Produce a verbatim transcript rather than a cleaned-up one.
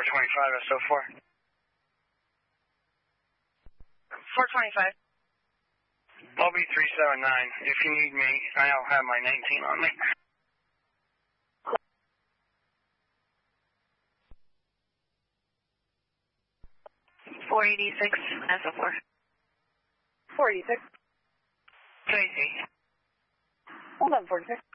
four twenty-five S O four. four twenty-five. I'll be three seven nine. If you need me, I'll have my nineteen on me. four eighty-six S O four. four eighty-six. Tracy. eleven forty-six.